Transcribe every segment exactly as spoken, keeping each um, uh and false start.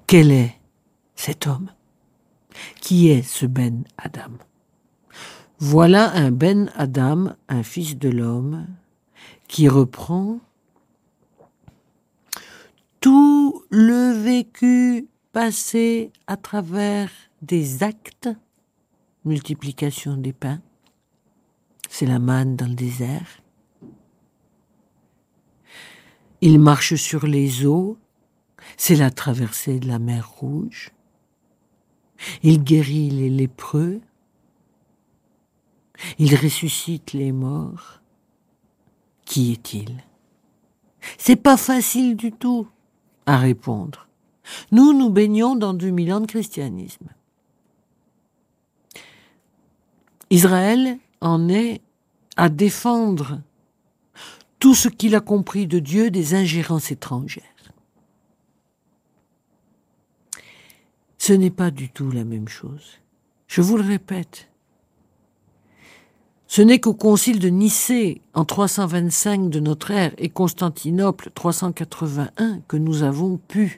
Quel est cet homme? Qui est ce Ben Adam? Voilà un Ben Adam, un fils de l'homme, qui reprend tout le vécu passé à travers des actes, multiplication des pains, c'est la manne dans le désert. Il marche sur les eaux, c'est la traversée de la mer Rouge. Il guérit les lépreux, il ressuscite les morts. Qui est-il? C'est pas facile du tout à répondre. Nous, nous baignons dans deux mille ans de christianisme. Israël en est à défendre tout ce qu'il a compris de Dieu des ingérences étrangères. Ce n'est pas du tout la même chose. Je vous le répète. Ce n'est qu'au concile de Nicée en trois cent vingt-cinq de notre ère et Constantinople trois cent quatre-vingt-un que nous avons pu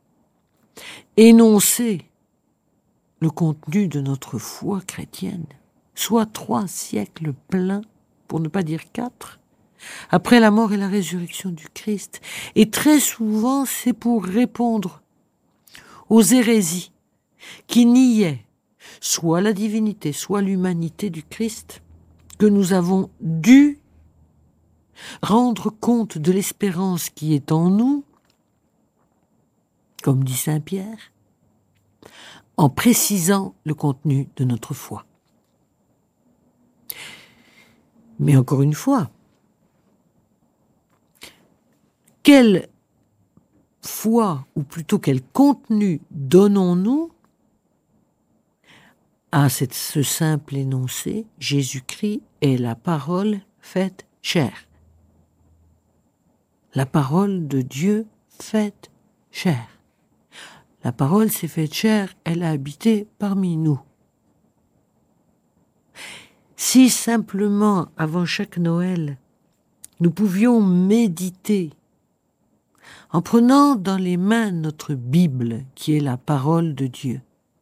énoncer le contenu de notre foi chrétienne, soit trois siècles pleins, pour ne pas dire quatre, après la mort et la résurrection du Christ. Et très souvent, c'est pour répondre aux hérésies qui niaient soit la divinité, soit l'humanité du Christ, que nous avons dû rendre compte de l'espérance qui est en nous, comme dit saint Pierre, en précisant le contenu de notre foi. Mais encore une fois, quelle foi, ou plutôt quel contenu donnons-nous à cette, ce simple énoncé: Jésus-Christ est la parole faite chair. La parole de Dieu faite chair. La parole s'est faite chair, elle a habité parmi nous. Si simplement, avant chaque Noël, nous pouvions méditer en prenant dans les mains notre Bible, qui est la parole de Dieu,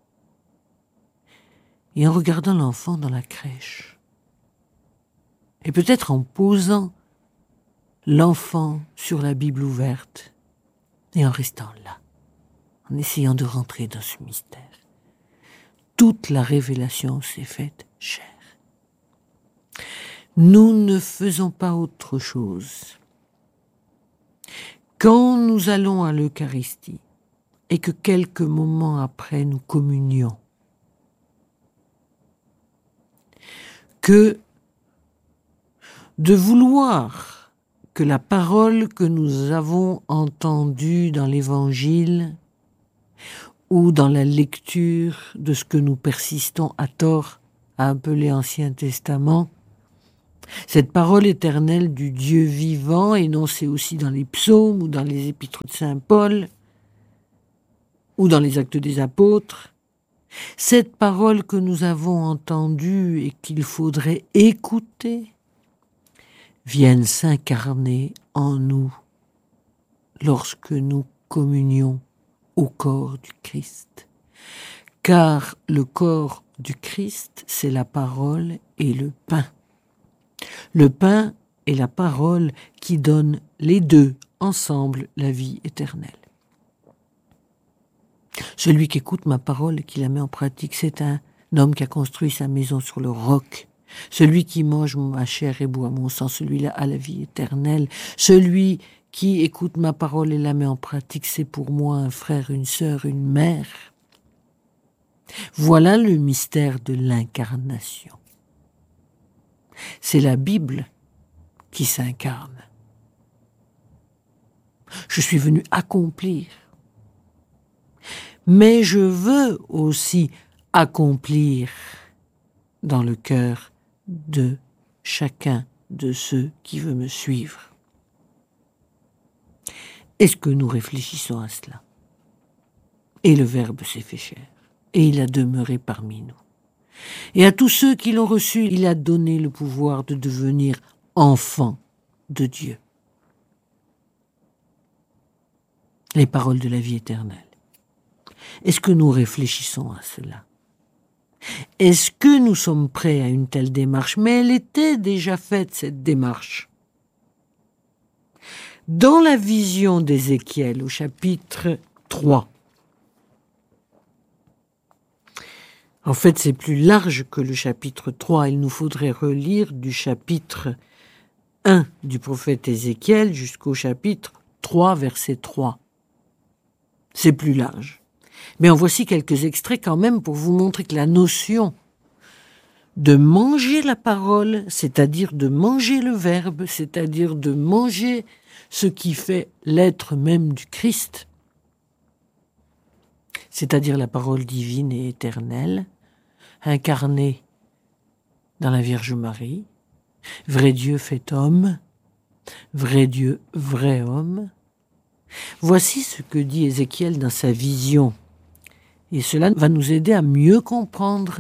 et en regardant l'enfant dans la crèche, et peut-être en posant l'enfant sur la Bible ouverte, et en restant là, en essayant de rentrer dans ce mystère. Toute la révélation s'est faite chair. Nous ne faisons pas autre chose. Quand nous allons à l'Eucharistie, et que quelques moments après nous communions, que de vouloir que la parole que nous avons entendue dans l'Évangile ou dans la lecture de ce que nous persistons à tort à appeler Ancien Testament, cette parole éternelle du Dieu vivant, énoncée aussi dans les psaumes ou dans les épîtres de saint Paul ou dans les actes des apôtres, cette parole que nous avons entendue et qu'il faudrait écouter, vienne s'incarner en nous lorsque nous communions au corps du Christ. Car le corps du Christ, c'est la parole et le pain. Le pain et la parole qui donnent les deux ensemble la vie éternelle. Celui qui écoute ma parole et qui la met en pratique, c'est un homme qui a construit sa maison sur le roc. Celui qui mange ma chair et boit mon sang, celui-là a la vie éternelle. Celui qui écoute ma parole et la met en pratique, c'est pour moi un frère, une sœur, une mère. Voilà le mystère de l'incarnation. C'est la Bible qui s'incarne. Je suis venu accomplir. Mais je veux aussi accomplir dans le cœur de chacun de ceux qui veut me suivre. Est-ce que nous réfléchissons à cela? Et le Verbe s'est fait chair, et il a demeuré parmi nous. Et à tous ceux qui l'ont reçu, il a donné le pouvoir de devenir enfants de Dieu. Les paroles de la vie éternelle. Est-ce que nous réfléchissons à cela? Est-ce que nous sommes prêts à une telle démarche? Mais elle était déjà faite, cette démarche. Dans la vision d'Ézéchiel, au chapitre trois, en fait, c'est plus large que le chapitre trois. Il nous faudrait relire du chapitre un du prophète Ézéchiel jusqu'au chapitre trois, verset trois. C'est plus large. Mais en voici quelques extraits quand même pour vous montrer que la notion de manger la parole, c'est-à-dire de manger le Verbe, c'est-à-dire de manger ce qui fait l'être même du Christ, c'est-à-dire la parole divine et éternelle, incarnée dans la Vierge Marie, vrai Dieu fait homme, vrai Dieu, vrai homme. Voici ce que dit Ézéchiel dans sa vision, et cela va nous aider à mieux comprendre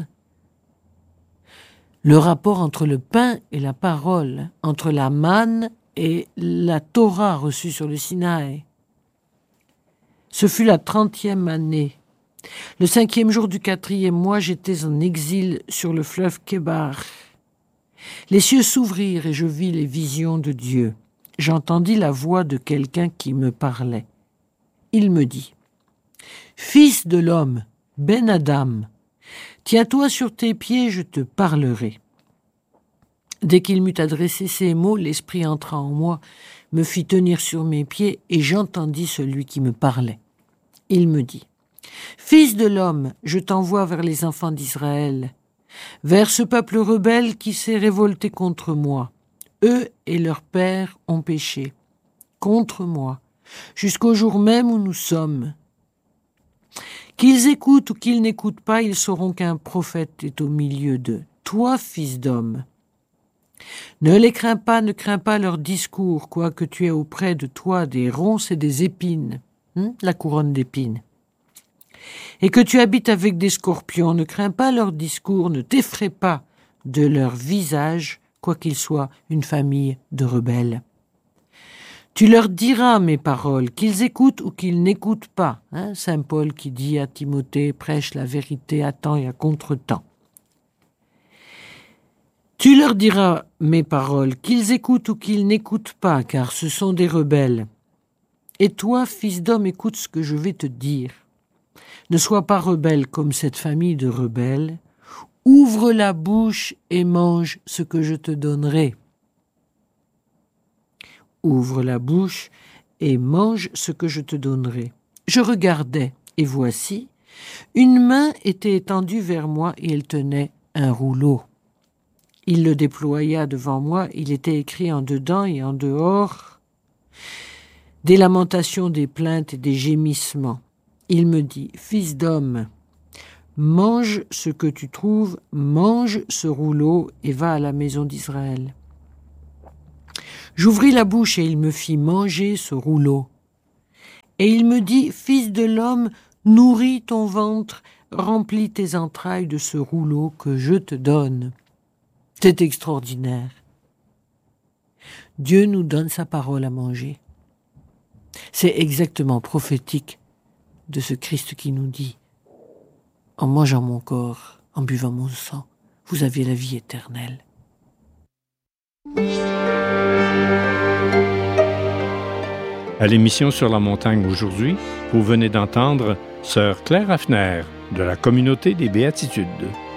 le rapport entre le pain et la parole, entre la manne et la Torah reçue sur le Sinaï. Ce fut la trentième année. Le cinquième jour du quatrième mois, j'étais en exil sur le fleuve Kébar. Les cieux s'ouvrirent et je vis les visions de Dieu. J'entendis la voix de quelqu'un qui me parlait. Il me dit, « Fils de l'homme, Ben Adam, tiens-toi sur tes pieds, je te parlerai. » Dès qu'il m'eut adressé ces mots, l'esprit entra en moi, me fit tenir sur mes pieds et j'entendis celui qui me parlait. Il me dit, « Fils de l'homme, je t'envoie vers les enfants d'Israël, vers ce peuple rebelle qui s'est révolté contre moi. Eux et leurs pères ont péché contre moi, jusqu'au jour même où nous sommes. Qu'ils écoutent ou qu'ils n'écoutent pas, ils sauront qu'un prophète est au milieu d'eux. Toi, fils d'homme, ne les crains pas, ne crains pas leur discours, quoique tu aies auprès de toi des ronces et des épines, hein, la couronne d'épines, et que tu habites avec des scorpions, ne crains pas leur discours, ne t'effraie pas de leur visage, quoiqu'ils soient une famille de rebelles. Tu leur diras mes paroles, qu'ils écoutent ou qu'ils n'écoutent pas. Hein, Saint Paul qui dit à Timothée, prêche la vérité à temps et à contre-temps. Tu leur diras mes paroles, qu'ils écoutent ou qu'ils n'écoutent pas, car ce sont des rebelles. Et toi, fils d'homme, écoute ce que je vais te dire. Ne sois pas rebelle comme cette famille de rebelles. Ouvre la bouche et mange ce que je te donnerai. Ouvre la bouche et mange ce que je te donnerai. Je regardais, et voici, une main était étendue vers moi et elle tenait un rouleau. Il le déploya devant moi, il était écrit en dedans et en dehors des lamentations, des plaintes et des gémissements. Il me dit, « Fils d'homme, mange ce que tu trouves, mange ce rouleau et va à la maison d'Israël. » J'ouvris la bouche et il me fit manger ce rouleau. Et il me dit, « Fils de l'homme, nourris ton ventre, remplis tes entrailles de ce rouleau que je te donne. » C'est extraordinaire. Dieu nous donne sa parole à manger. C'est exactement prophétique de ce Christ qui nous dit, en mangeant mon corps, en buvant mon sang, vous avez la vie éternelle. À l'émission Sur la montagne aujourd'hui, vous venez d'entendre Sœur Claire Hafner de la Communauté des Béatitudes.